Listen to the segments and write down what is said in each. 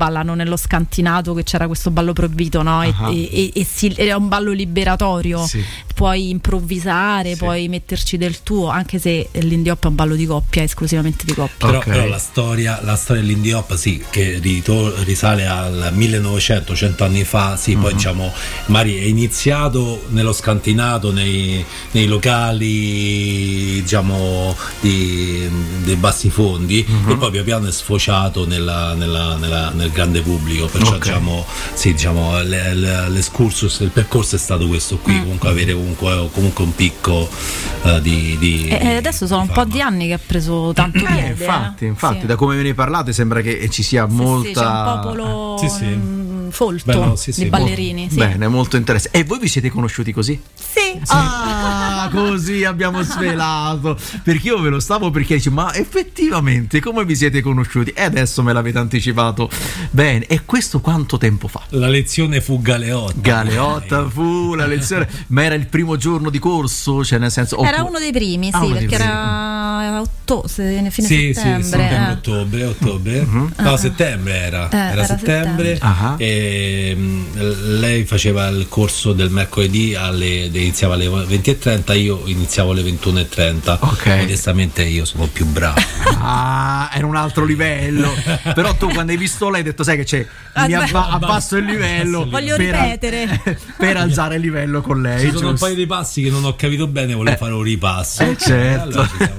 ballano nello scantinato, che c'era questo ballo proibito, no? Era un ballo liberatorio, sì. Puoi improvvisare, sì. puoi metterci del tuo, anche se l'indie hop è un ballo di coppia, esclusivamente di coppia. Però la storia dell'indie hop, sì, che risale al 1900, 100 anni fa, sì, poi diciamo Mari è iniziato nello scantinato, nei locali, diciamo, dei bassi fondi, e poi piano piano è sfociato nel grande pubblico, perciò diciamo l'escursus, il percorso è stato questo qui, comunque avere comunque un picco di adesso sono un po' di anni che ha preso tanto piede. Infatti, sì. Da come ve ne parlate sembra che ci sia molta... Sì, c'è un popolo folto. Bello, di ballerini. Sì. Bene, molto interessante. E voi vi siete conosciuti così? Sì. Ah, così abbiamo svelato. Perché io ve lo stavo per chiedere, ma effettivamente come vi siete conosciuti? E adesso me l'avete anticipato. Bene, e questo quanto tempo fa? La lezione fu Galeotta. Galeotta fu la lezione, ma era il primo giorno di corso? Cioè, nel senso, era uno dei primi, perché era fine settembre. Ottobre. No, settembre era settembre. E lei faceva il corso del mercoledì iniziava alle 20:30, io iniziavo alle 21:30. Onestamente io sono più bravo. Era un altro livello. Però tu quando hai visto lei hai detto, sai che c'è, mi abbasso il livello, voglio ripetere per alzare il livello con lei. Ci sono un paio di passi che non ho capito bene, volevo fare un ripasso. Certo.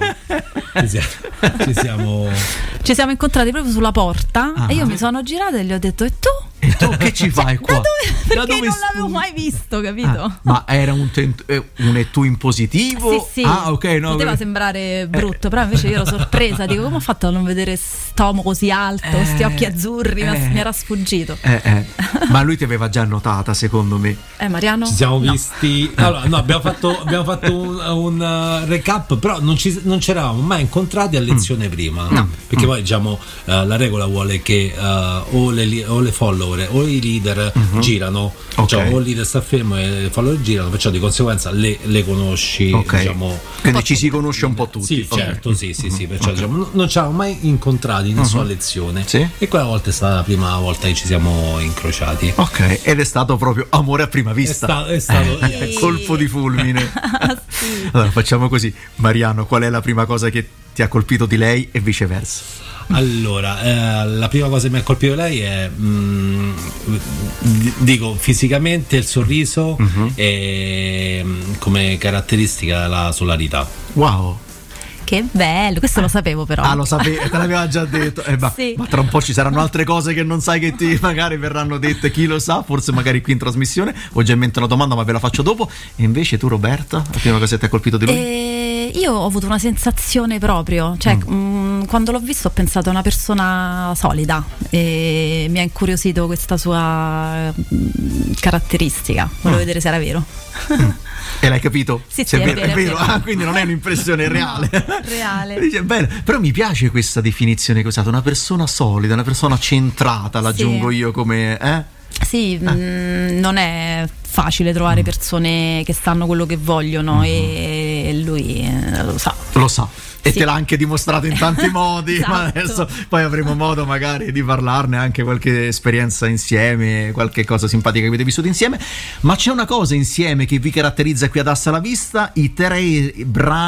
Allora ci siamo incontrati proprio sulla porta e io mi sono girata e gli ho detto: e tu? E tu che ci fai qua? Perché non l'avevo mai visto, capito? Ma era un e tu in positivo? Sì. Poteva sembrare brutto, però invece io ero sorpresa. Dico, come ho fatto a non vedere st'uomo così alto, sti occhi azzurri? Mi era sfuggito. Ma lui ti aveva già notata, secondo me. Mariano? Ci siamo visti. Allora, no, abbiamo fatto un recap, però non ci eravamo mai incontrati a lezione prima. No. Perché poi, diciamo, la regola vuole che o le follower o i leader girano, cioè o il leader sta fermo e i follower girano, perciò di conseguenza le conosci, diciamo. Quindi ci si conosce un po' tutti. Sì, certo, sì, perciò diciamo, non ci eravamo mai incontrati in nessuna lezione, e quella volta è stata la prima volta che ci siamo incrociati. Ed è stato proprio amore a prima vista. È stato colpo di fulmine. Allora facciamo così, Mariano, qual è la prima cosa che ti ha colpito di lei e viceversa? Allora, la prima cosa che mi ha colpito lei è dico fisicamente il sorriso e come caratteristica la solarità. Wow, che bello, questo lo sapevo però. Lo sapevo, te l'aveva già detto. Ma tra un po' ci saranno altre cose che non sai, che ti magari verranno dette, chi lo sa, forse magari qui in trasmissione. Ho già in mente una domanda, ma ve la faccio dopo. E invece tu, Roberta, la prima cosa che ti ha colpito di lui? Io ho avuto una sensazione proprio, cioè quando l'ho visto ho pensato a una persona solida e mi ha incuriosito questa sua caratteristica. Volevo vedere se era vero. E l'hai capito? Sì, è vero. Quindi non è un'impressione reale. Reale. Dice, bene. Però mi piace questa definizione che ho usato, una persona solida, una persona centrata, l'aggiungo io come... Sì, non è facile trovare persone che sanno quello che vogliono e lui lo sa. E te l'ha anche dimostrato in tanti modi. Esatto. Ma adesso poi avremo modo magari di parlarne, anche qualche esperienza insieme, qualche cosa simpatica che avete vissuto insieme. Ma c'è una cosa insieme che vi caratterizza qui ad Assa la Vista: i terzi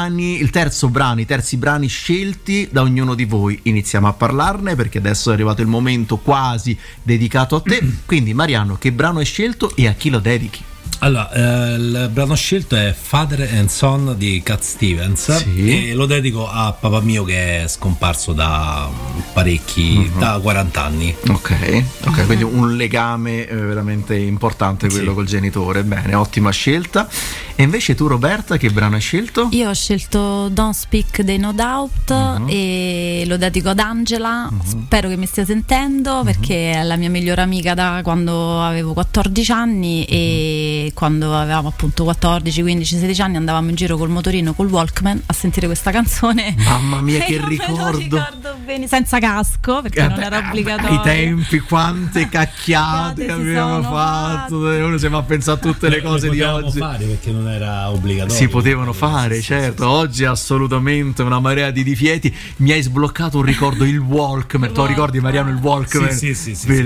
brani scelti da ognuno di voi. Iniziamo a parlarne, perché adesso è arrivato il momento quasi dedicato a te. Quindi Mariano, che brano hai scelto e a chi lo dedichi? Allora, il brano scelto è Father and Son di Cat Stevens, e lo dedico a papà mio che è scomparso da parecchi, da 40 anni. Ok, quindi un legame veramente importante quello col genitore. Bene, ottima scelta. E invece tu, Roberta, che brano hai scelto? Io ho scelto Don't Speak dei No Doubt e lo dedico ad Angela. Spero che mi stia sentendo, perché è la mia migliore amica da quando avevo 14 anni e quando avevamo appunto 14, 15, 16 anni andavamo in giro col motorino, col Walkman, a sentire questa canzone. Mamma mia, che ricordo! Me lo ricordo bene, senza casco, perché non era obbligatorio. Ai tempi quante cacchiate avevamo fatto. Uno si va a pensare a tutte le cose di oggi. Fare perché non era obbligatorio. Si potevano fare, certo. Oggi è assolutamente una marea di divieti. Mi hai sbloccato un ricordo, il Walkman. Tu ricordi, Mariano, il Walkman? Sì.